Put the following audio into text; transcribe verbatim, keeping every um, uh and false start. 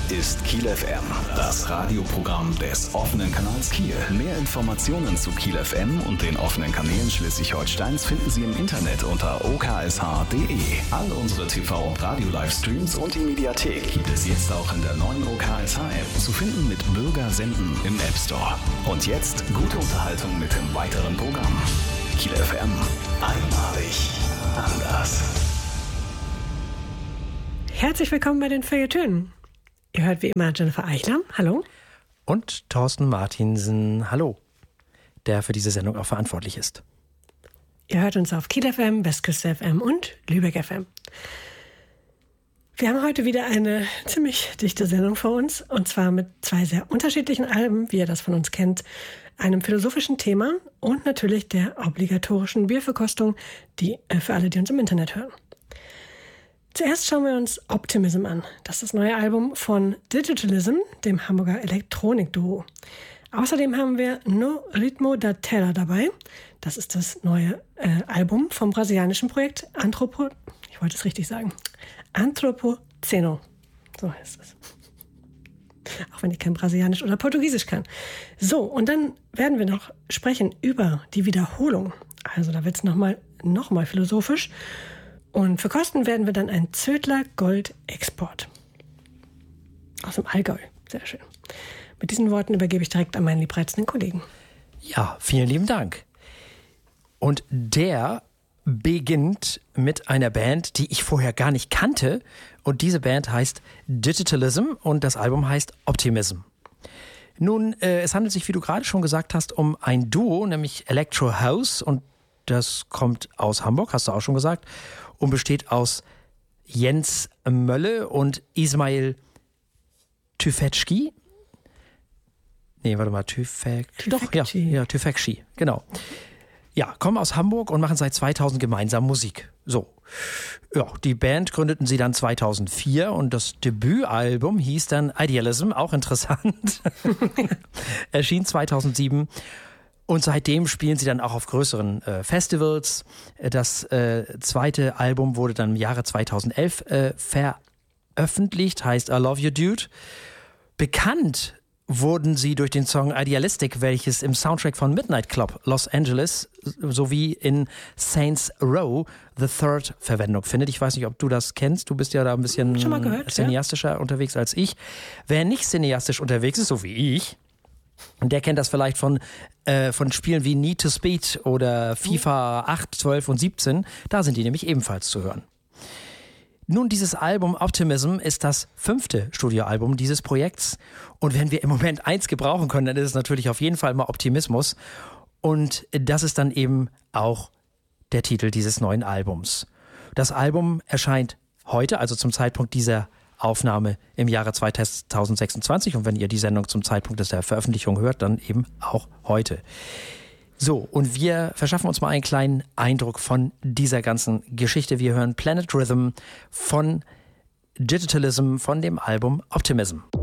ist Kiel F M, das Radioprogramm des offenen Kanals Kiel. Mehr Informationen zu Kiel F M und den offenen Kanälen Schleswig-Holsteins finden Sie im Internet unter o k s h punkt d e. All unsere T V- und Radio-Livestreams und die Mediathek gibt es jetzt auch in der neuen O K S H-App, zu finden mit Bürger senden im App Store. Und jetzt gute Unterhaltung mit dem weiteren Programm. Kiel F M, einmalig anders. Herzlich willkommen bei den Feuilletönen. Ihr hört wie immer Jennifer Eichler, hallo. Und Thorsten Martinsen, hallo, der für diese Sendung auch verantwortlich ist. Ihr hört uns auf Kiel F M, Westküste F M und Lübeck F M. Wir haben heute wieder eine ziemlich dichte Sendung vor uns, und zwar mit zwei sehr unterschiedlichen Alben, wie ihr das von uns kennt, einem philosophischen Thema und natürlich der obligatorischen Bierverkostung, die äh, für alle, die uns im Internet hören. Zuerst schauen wir uns Optimism an. Das ist das neue Album von Digitalism, dem Hamburger Elektronikduo. Außerdem haben wir No Ritmo da Terra dabei. Das ist das neue äh, Album vom brasilianischen Projekt Anthropo... Ich wollte es richtig sagen. Antropoceno. So heißt es. Auch wenn ich kein Brasilianisch oder Portugiesisch kann. So, und dann werden wir noch sprechen über die Wiederholung. Also da wird es nochmal noch mal philosophisch. Und verkosten werden wir dann ein Zödler Gold Export. Aus dem Allgäu. Sehr schön. Mit diesen Worten übergebe ich direkt an meinen liebreizenden Kollegen. Ja, vielen lieben Dank. Und der beginnt mit einer Band, die ich vorher gar nicht kannte. Und diese Band heißt Digitalism und das Album heißt Optimism. Nun, äh, es handelt sich, wie du gerade schon gesagt hast, um ein Duo, nämlich Electro House. Und das kommt aus Hamburg, hast du auch schon gesagt. Und besteht aus Jens Mölle und Ismail Tüfekci. Nee, warte mal, Tüfekci. Doch, ja, ja, Tüfekci, genau. Ja, kommen aus Hamburg und machen seit zweitausend gemeinsam Musik. So. Ja, die Band gründeten sie dann zweitausendvier und das Debütalbum hieß dann Idealism, auch interessant. Erschien zweitausendsieben. Und seitdem spielen sie dann auch auf größeren äh, Festivals. Das äh, zweite Album wurde dann im Jahre zweitausendelf äh, veröffentlicht, heißt I Love You Dude. Bekannt wurden sie durch den Song Idealistic, welches im Soundtrack von Midnight Club Los Angeles sowie in Saints Row the Third Verwendung findet. Ich weiß nicht, ob du das kennst. Du bist ja da ein bisschen Schon mal gehört, cineastischer ja? unterwegs als ich. Wer nicht cineastisch unterwegs ist, so wie ich, der kennt das vielleicht von, äh, von Spielen wie Need to Speed oder FIFA acht, zwölf und siebzehn. Da sind die nämlich ebenfalls zu hören. Nun, dieses Album Optimism ist das fünfte Studioalbum dieses Projekts. Und wenn wir im Moment eins gebrauchen können, dann ist es natürlich auf jeden Fall mal Optimismus. Und das ist dann eben auch der Titel dieses neuen Albums. Das Album erscheint heute, also zum Zeitpunkt dieser Aufnahme im Jahre zweitausendsechsundzwanzig. Und wenn ihr die Sendung zum Zeitpunkt der Veröffentlichung hört, dann eben auch heute. So, und wir verschaffen uns mal einen kleinen Eindruck von dieser ganzen Geschichte. Wir hören Planet Rhythm von Digitalism von dem Album Optimism.